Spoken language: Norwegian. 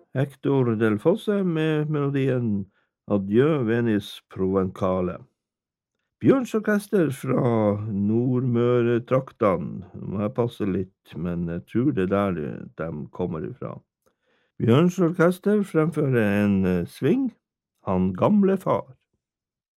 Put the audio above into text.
Hector Del Fosse med melodien Adieu Venice Provencale. Bjørns orkester fra Nordmøre-traktene. Nå må jeg passe litt, men jeg tror det er der de kommer ifra. Bjørns orkester fremfører en sving, Han gamle far.